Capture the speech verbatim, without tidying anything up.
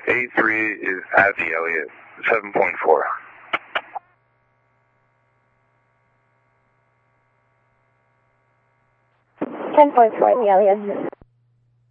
A three is at the Elliott, seven point four. ten point four, the Elliott.